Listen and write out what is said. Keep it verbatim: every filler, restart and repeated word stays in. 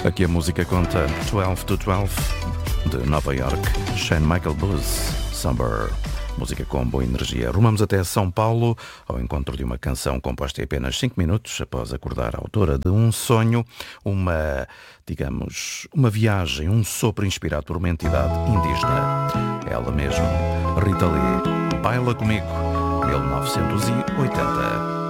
Aqui a música conta doze to doze de Nova York, Shane Michael Blues, Summer. Música com boa energia. Rumamos até São Paulo ao encontro de uma canção composta em apenas cinco minutos após acordar a autora de um sonho, uma, digamos, uma viagem, um sopro inspirado por uma entidade indígena. Ela mesma, Rita Lee, Baila Comigo, mil novecentos e oitenta.